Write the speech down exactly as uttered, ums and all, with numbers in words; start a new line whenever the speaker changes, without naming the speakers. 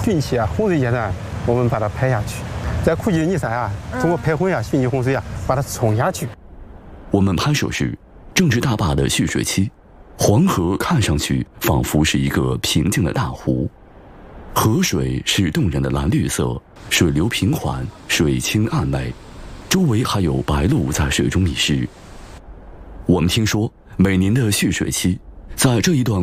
汛期啊、洪水阶段，我们把它排下去，在库区泥山啊，通过排洪呀、汛期洪水啊，把它冲下去。
我们拍摄时正值大坝的蓄水期，黄河看上去仿佛是一个平静的大湖，河水是动人的蓝绿色，水流平缓，水清岸美，周围还有白鹭在水中觅食。我们听说，每年的蓄水期，在这一段